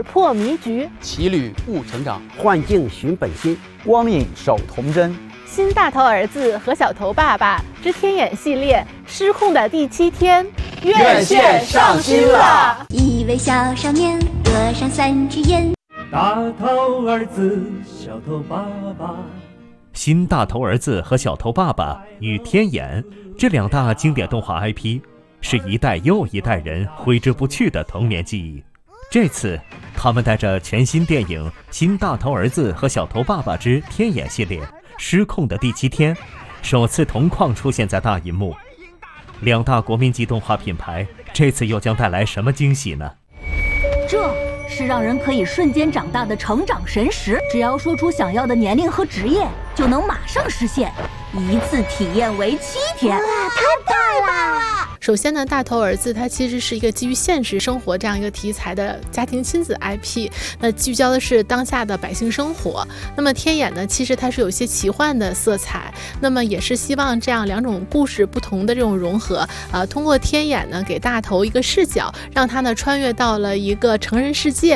破迷局， 骑驴悟成长， 幻境寻本心， 光影守童真。 新大头儿子和小头爸爸之天眼系列失控的第7天院线上新了。 一位小少年合上3只眼， 大头儿子小头爸爸。 新大头儿子和小头爸爸与天眼这2大经典动画 IP 是一代又一代人挥之不去的童年记忆。这次他们带着全新电影《新大头儿子和小头爸爸之天眼》系列失控的第7天首次同框出现在大银幕。2大国民级动画品牌这次又将带来什么惊喜呢？ 这是让人可以瞬间长大的成长神石，只要说出想要的年龄和职业就能马上实现，一次体验为7天。 哇，太棒了！ 首先呢，大头儿子它其实是一个基于现实生活这样一个题材的家庭亲子 IP， 那聚焦的是当下的百姓生活。那么天眼呢，其实它是有一些奇幻的色彩，那么也是希望这样2种故事不同的这种融合，通过天眼呢给大头一个视角，让他呢穿越到了一个成人世界，